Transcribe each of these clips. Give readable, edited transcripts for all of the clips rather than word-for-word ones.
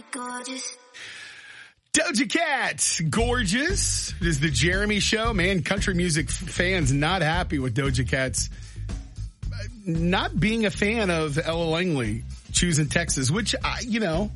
gorgeous. Doja Cat, gorgeous. It is the Jeremy Show. Man, country music fans not happy with Doja Cat's not being a fan of Ella Langley choosing Texas, which, you know,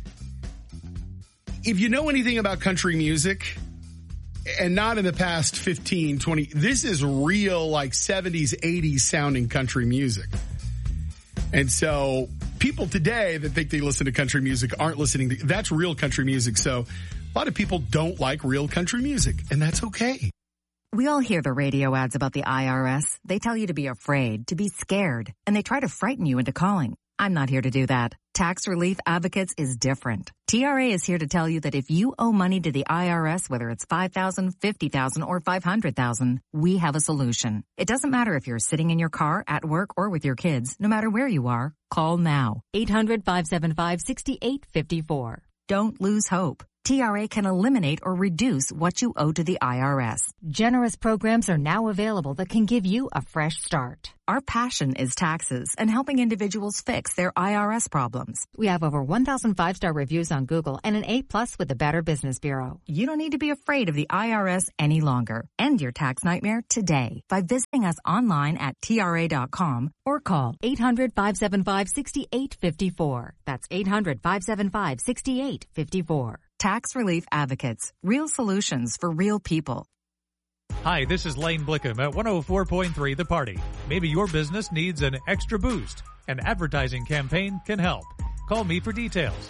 if you know anything about country music, and not in the past 15, 20, this is real like 70s, 80s sounding country music. And so people today that think they listen to country music aren't listening to, that's real country music. So a lot of people don't like real country music, and that's okay. We all hear the radio ads about the IRS. They tell you to be afraid, to be scared, and they try to frighten you into calling. I'm not here to do that. Tax Relief Advocates is different. TRA is here to tell you that if you owe money to the IRS, whether it's $5,000, $50,000, or $500,000, we have a solution. It doesn't matter if you're sitting in your car, at work, or with your kids. No matter where you are, call now. 800-575-6854. Don't lose hope. TRA can eliminate or reduce what you owe to the IRS. Generous programs are now available that can give you a fresh start. Our passion is taxes and helping individuals fix their IRS problems. We have over 1,000 5-star reviews on Google and an A+ with the Better Business Bureau. You don't need to be afraid of the IRS any longer. End your tax nightmare today by visiting us online at TRA.com or call 800-575-6854. That's 800-575-6854. Tax Relief Advocates. Real solutions for real people. Hi, this is Lane Blickham at 104.3 The Party. Maybe your business needs an extra boost. An advertising campaign can help. Call me for details.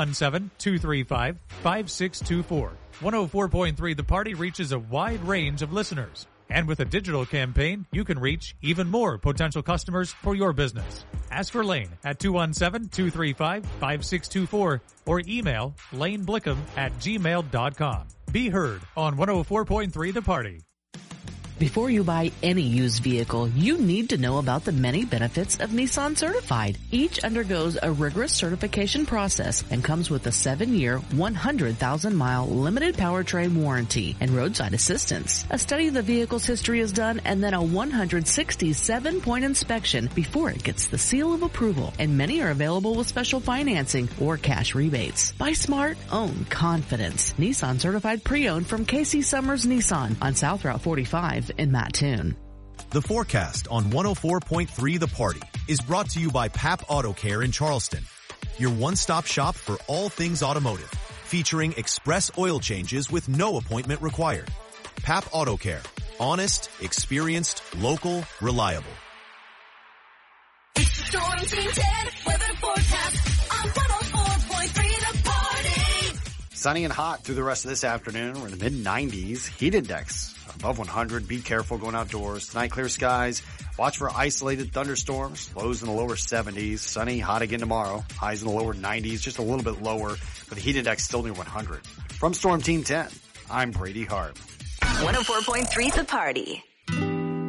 217-235-5624. 104.3 The Party reaches a wide range of listeners. And with a digital campaign, you can reach even more potential customers for your business. Ask for Lane at 217-235-5624 or email laneblickham@gmail.com. Be heard on 104.3 The Party. Before you buy any used vehicle, you need to know about the many benefits of Nissan Certified. Each undergoes a rigorous certification process and comes with a 7-year, 100,000-mile limited powertrain warranty and roadside assistance. A study of the vehicle's history is done and then a 167-point inspection before it gets the seal of approval. And many are available with special financing or cash rebates. Buy smart, own confidence. Nissan Certified Pre-Owned from KC Summers Nissan on South Route 45. In Mattoon. The forecast on 104.3 The Party is brought to you by Pap Auto Care in Charleston, your one-stop shop for all things automotive, featuring express oil changes with no appointment required. Pap Auto Care. Honest, experienced, local, reliable. It's the Storm Team 10 weather forecast on 104.3 The Party. Sunny and hot through the rest of this afternoon. We're in the mid-90s. Heat index above 100. Be careful going outdoors. Tonight, clear skies. Watch for isolated thunderstorms. Lows in the lower 70s. Sunny, hot again tomorrow. Highs in the lower 90s, just a little bit lower, but the heat index still near 100. From Storm Team 10, I'm Brady Hart. 104.3 The Party.